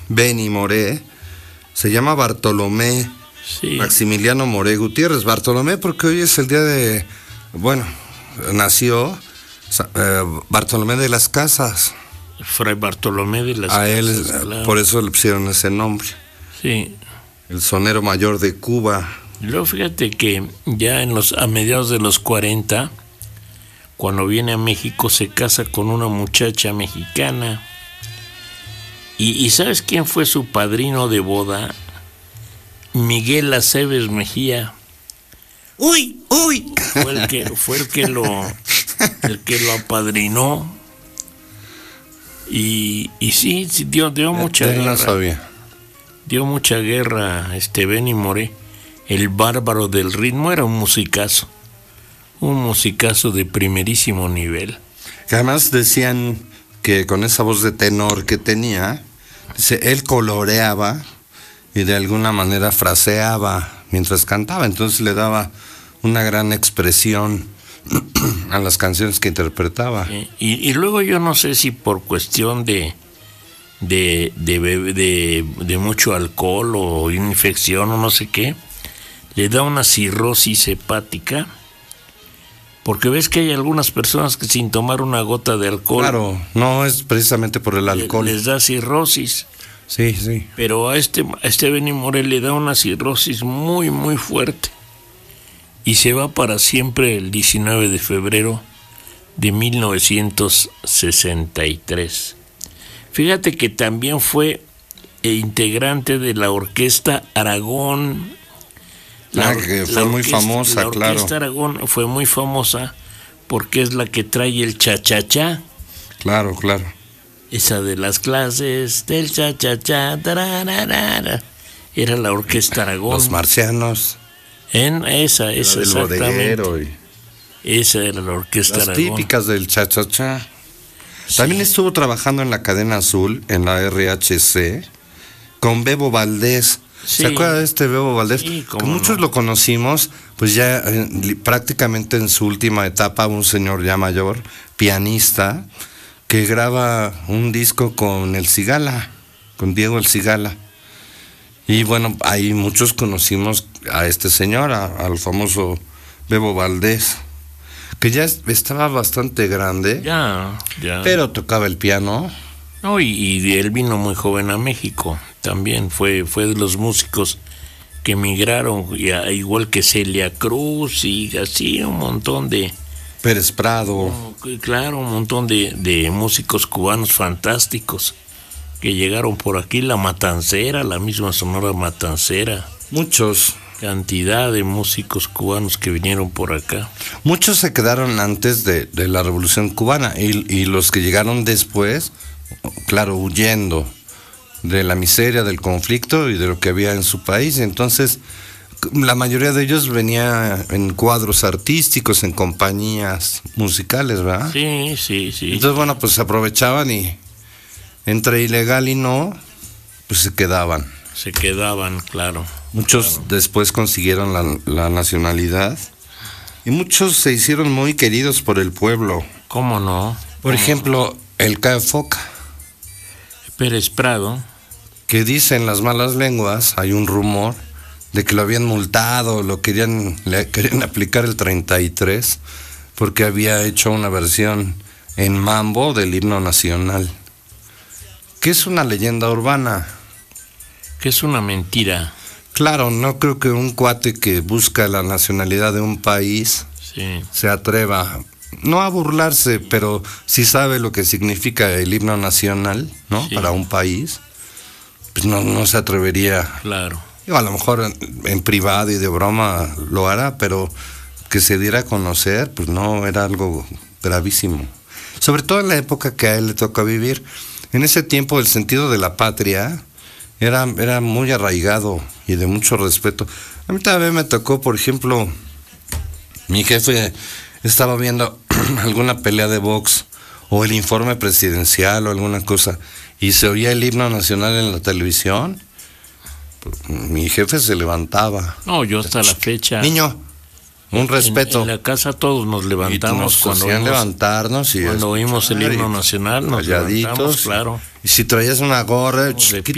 Benny Moré, se llama Bartolomé Maximiliano Moré Gutiérrez. Bartolomé porque hoy es el día de, nació Bartolomé de las Casas. Fray Bartolomé de las Casas. A él, claro. Por eso le pusieron ese nombre. Sí. El sonero mayor de Cuba. Luego fíjate que ya a mediados de los 40, cuando viene a México, se casa con una muchacha mexicana. ¿Y sabes quién fue su padrino de boda? Miguel Aceves Mejía. ¡Uy! Fue el que lo apadrinó. Y sí, dio mucha guerra. No sabía. Dio mucha guerra Benny Moré. El bárbaro del ritmo, era un musicazo de primerísimo nivel. Que además decían que con esa voz de tenor que tenía, él coloreaba y de alguna manera fraseaba mientras cantaba, entonces le daba una gran expresión a las canciones que interpretaba. Y luego yo no sé si por cuestión de mucho alcohol o infección o no sé qué, le da una cirrosis hepática, porque ves que hay algunas personas que sin tomar una gota de alcohol... Claro, no es precisamente por el alcohol. Les da cirrosis. Sí. Pero a Benny Moré le da una cirrosis muy, muy fuerte. Y se va para siempre el 19 de febrero de 1963. Fíjate que también fue integrante de la Orquesta Aragón. Que fue muy famosa, la claro. La Orquesta Aragón fue muy famosa porque es la que trae el cha-cha-cha. Claro. Esa de las clases del cha-cha-cha, tararara, era la Orquesta Aragón. Los Marcianos. Esa exactamente. Esa era la Orquesta Aragón. Las típicas del cha-cha-cha. Sí. También estuvo trabajando en la cadena azul, en la RHC, con Bebo Valdés. Sí. ¿Se acuerda de Bebo Valdés? Sí, que muchos lo conocimos, pues ya prácticamente en su última etapa, un señor ya mayor, pianista, que graba un disco con el Cigala, con Diego el Cigala. Y bueno, ahí muchos conocimos a este señor, al famoso Bebo Valdés, que ya estaba bastante grande, ya. Pero tocaba el piano. No, y él vino muy joven a México, también fue de los músicos que emigraron, igual que Celia Cruz y así un montón de... Pérez Prado. Claro, un montón de músicos cubanos fantásticos que llegaron por aquí, la Matancera, la misma Sonora Matancera. Muchos. Cantidad de músicos cubanos que vinieron por acá. Muchos se quedaron antes de la Revolución Cubana y los que llegaron después, claro, huyendo de la miseria, del conflicto y de lo que había en su país. Entonces, la mayoría de ellos venía en cuadros artísticos, en compañías musicales, ¿verdad? Sí. Entonces, bueno, pues se aprovechaban y entre ilegal y no, pues se quedaban. Claro. Muchos después consiguieron la nacionalidad y muchos se hicieron muy queridos por el pueblo. ¿Cómo no? Por ejemplo, el Cayo Foca. Pérez Prado. Que dicen las malas lenguas, hay un rumor de que lo habían multado, le querían aplicar el 33 porque había hecho una versión en mambo del himno nacional, que es una leyenda urbana. Que es una mentira. Claro, no creo que un cuate que busca la nacionalidad de un país se atreva, no a burlarse, pero sí sabe lo que significa el himno nacional, ¿no? Sí. Para un país, pues no se atrevería. Claro. A lo mejor en privado y de broma lo hará, pero que se diera a conocer, pues no, era algo gravísimo. Sobre todo en la época que a él le toca vivir. En ese tiempo el sentido de la patria era muy arraigado y de mucho respeto. A mí también me tocó, por ejemplo, mi jefe estaba viendo alguna pelea de box o el informe presidencial o alguna cosa y se oía el himno nacional en la televisión. Mi jefe se levantaba. No, yo hasta la fecha. Niño, un respeto. En la casa todos nos levantamos cuando oímos el himno nacional, nos levantamos, claro. Y si traías una gorra,